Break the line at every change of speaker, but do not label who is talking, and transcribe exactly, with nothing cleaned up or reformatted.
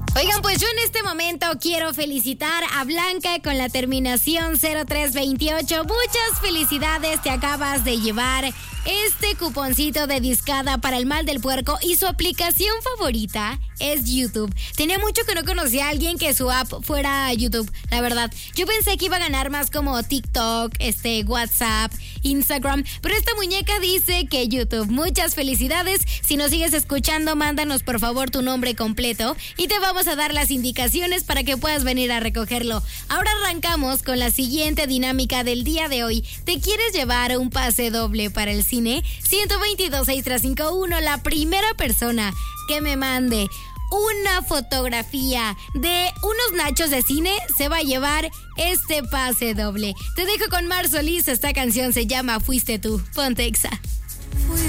Oigan, pues yo en este momento quiero felicitar a Blanca con la terminación cero tres veintiocho. Muchas felicidades, te acabas de llevar este cuponcito de discada para el mal del puerco y su aplicación favorita es YouTube. Tenía mucho que no conocía a alguien que su app fuera YouTube, la verdad. Yo pensé que iba a ganar más como TikTok, este, WhatsApp, Instagram, pero esta muñeca dice que YouTube. Muchas felicidades. Si nos sigues escuchando, mándanos por favor tu nombre completo y te vamos a dar las indicaciones para que puedas venir a recogerlo. Ahora arrancamos con la siguiente dinámica del día de hoy. ¿Te quieres llevar un pase doble para el cine? uno dos dos, seis tres cinco uno. La primera persona que me mande una fotografía de unos nachos de cine se va a llevar este pase doble. Te dejo con Mar Solís. Esta canción se llama Fuiste tú. Ponte Exa.